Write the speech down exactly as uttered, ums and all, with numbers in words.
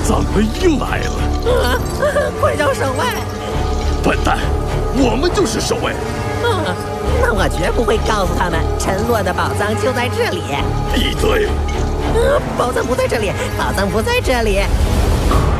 怎么又来了？ 啊！快叫守卫！ 笨蛋，我们就是守卫。 啊，那我绝不会告诉他们，沉落的宝藏就在这里。 闭嘴！ 啊，宝藏不在这里，宝藏不在这里。